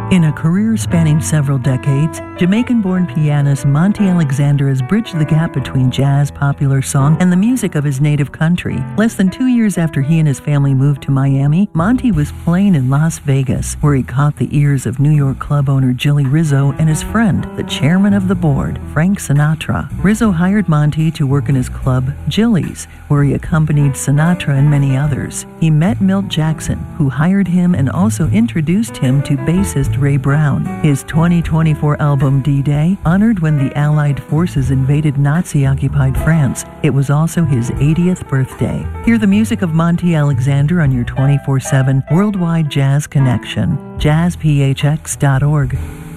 In a career spanning several decades, Jamaican-born pianist Monty Alexander has bridged the gap between jazz, popular song, and the music of his native country. Less than 2 years after he and his family moved to Miami, Monty was playing in Las Vegas, where he caught the ears of New York club owner Jilly Rizzo and his friend, the chairman of the board, Frank Sinatra. Rizzo hired Monty to work in his club, Jilly's, where he accompanied Sinatra and many others. He met Milt Jackson, who hired him and also introduced him to bassist Ray Brown. His 2024 album D-Day honored when the Allied forces invaded Nazi-occupied France. It was also his 80th birthday. Hear the music of Monty Alexander on your 24/7 worldwide jazz connection. jazzphx.org.